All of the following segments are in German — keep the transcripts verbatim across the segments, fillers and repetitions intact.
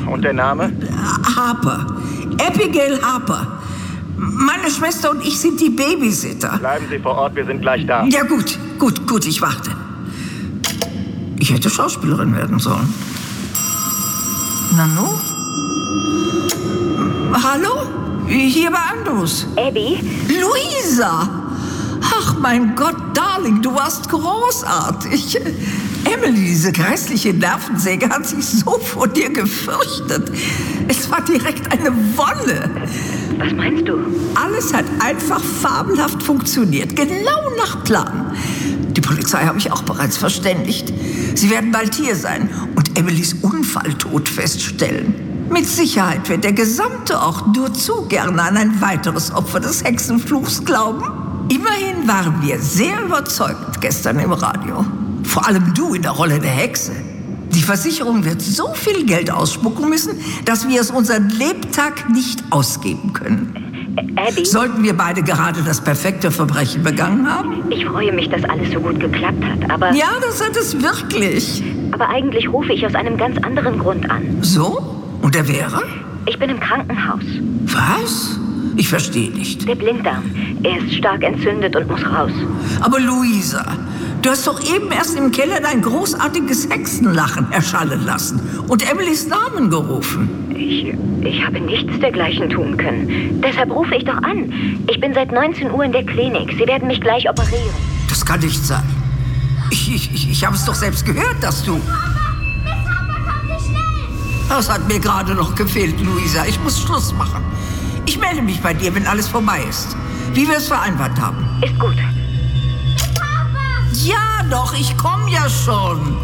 Und der Name? Harper. Abigail Harper. Meine Schwester und ich sind die Babysitter. Bleiben Sie vor Ort, wir sind gleich da. Ja gut, gut, gut, ich warte. Ich hätte Schauspielerin werden sollen. Nanu? Hallo? Hier war Andrews. Abby? Luisa! Ach, mein Gott, Darling, du warst großartig. Emily, diese grässliche Nervensäge, hat sich so vor dir gefürchtet. Es war direkt eine Wonne. Was meinst du? Alles hat einfach fabelhaft funktioniert, genau nach Plan. Die Polizei habe ich auch bereits verständigt. Sie werden bald hier sein und Emilys Unfalltod feststellen. Mit Sicherheit wird der gesamte Ort nur zu gerne an ein weiteres Opfer des Hexenfluchs glauben. Immerhin waren wir sehr überzeugend gestern im Radio. Vor allem du in der Rolle der Hexe. Die Versicherung wird so viel Geld ausspucken müssen, dass wir es unseren Lebtag nicht ausgeben können. Abby? Sollten wir beide gerade das perfekte Verbrechen begangen haben? Ich freue mich, dass alles so gut geklappt hat, aber... Ja, das hat es wirklich. Aber eigentlich rufe ich aus einem ganz anderen Grund an. So? Und der wäre? Ich bin im Krankenhaus. Was? Ich verstehe nicht. Der Blinddarm. Er ist stark entzündet und muss raus. Aber Luisa, du hast doch eben erst im Keller dein großartiges Hexenlachen erschallen lassen und Emilys Namen gerufen. Ich, ich habe nichts dergleichen tun können. Deshalb rufe ich doch an. Ich bin seit neunzehn Uhr in der Klinik. Sie werden mich gleich operieren. Das kann nicht sein. Ich, ich, ich, ich habe es doch selbst gehört, dass du... Das hat mir gerade noch gefehlt, Luisa. Ich muss Schluss machen. Ich melde mich bei dir, wenn alles vorbei ist. Wie wir es vereinbart haben. Ist gut. Ja doch, ich komme ja schon.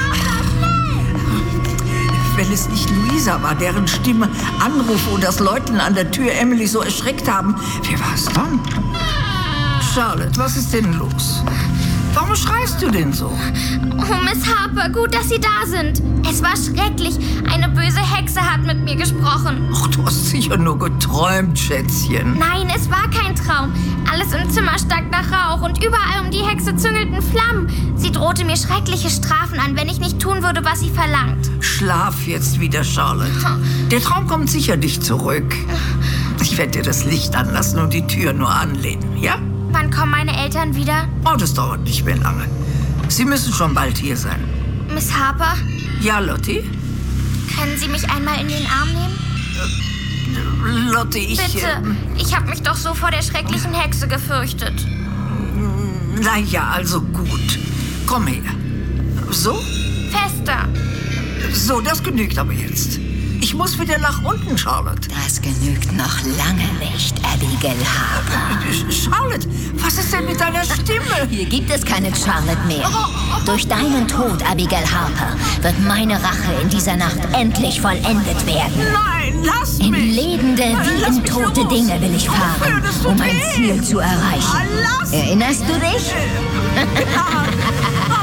Wenn es nicht Luisa war, deren Stimme, Anrufe und das Läuten an der Tür Emily so erschreckt haben, wer war es dann? Charlotte, was ist denn los? Warum schreist du denn so? Oh, Miss Harper, gut, dass Sie da sind. Es war schrecklich. Eine böse Hexe hat mit mir gesprochen. Ach, du hast sicher nur geträumt, Schätzchen. Nein, es war kein Traum. Alles im Zimmer stank nach Rauch und überall um die Hexe züngelten Flammen. Sie drohte mir schreckliche Strafen an, wenn ich nicht tun würde, was sie verlangt. Schlaf jetzt wieder, Charlotte. Der Traum kommt sicherlich zurück. Ich werde dir das Licht anlassen und die Tür nur anlehnen, ja? Wann kommen meine Eltern wieder? Oh, das dauert nicht mehr lange. Sie müssen schon bald hier sein. Miss Harper? Ja, Lottie? Können Sie mich einmal in den Arm nehmen? Äh, Lottie, ich... Bitte. Äh, ich habe mich doch so vor der schrecklichen Hexe gefürchtet. Na ja, also gut. Komm her. So? Fester. So, das genügt aber jetzt. Ich muss wieder nach unten, Charlotte. Das genügt noch lange nicht, Abigail Harper. Charlotte, was ist denn mit deiner Stimme? Hier gibt es keine Charlotte mehr. Durch deinen Tod, Abigail Harper, wird meine Rache in dieser Nacht endlich vollendet werden. Nein, lass in mich! In lebende wie lass in tote los. Dinge will ich fahren, um mein Ziel zu erreichen. Lass Erinnerst du dich? mich.